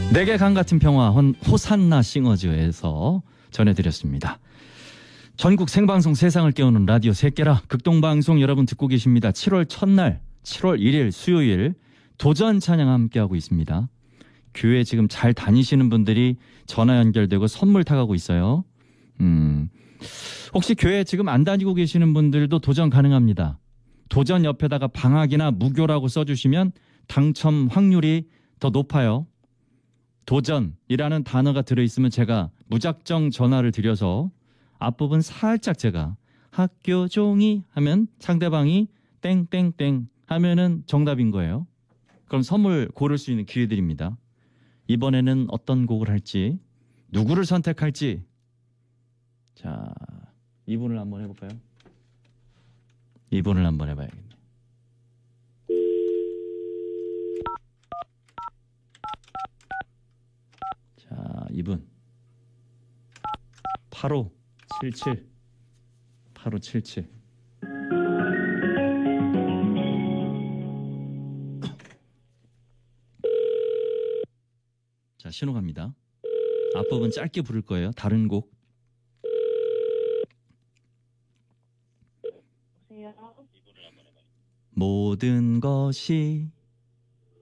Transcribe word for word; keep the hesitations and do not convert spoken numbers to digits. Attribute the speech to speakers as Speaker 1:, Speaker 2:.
Speaker 1: 내게 강 같은 평화 호산나 싱어즈에서 전해드렸습니다. 전국 생방송 세상을 깨우는 라디오 새끼라 극동방송 여러분 듣고 계십니다. 칠월 첫날 칠월 일일 수요일 도전 찬양 함께하고 있습니다. 교회 지금 잘 다니시는 분들이 전화 연결되고 선물 타가고 있어요. 음, 혹시 교회 지금 안 다니고 계시는 분들도 도전 가능합니다. 도전 옆에다가 방학이나 무교라고 써주시면 당첨 확률이 더 높아요. 도전이라는 단어가 들어있으면 제가 무작정 전화를 드려서 앞부분 살짝 제가 학교 종이 하면 상대방이 땡땡땡 하면은 정답인 거예요. 그럼 선물 고를 수 있는 기회들입니다. 이번에는 어떤 곡을 할지, 누구를 선택할지. 자, 이분을 한번 해볼까요? 이분을 한번 해봐야겠네. 자, 이분 팔오칠칠 팔오칠칠. 자, 신호 갑니다. 앞부분 짧게 부를 거예요. 다른 곡.
Speaker 2: 여보세요?
Speaker 1: 모든 것이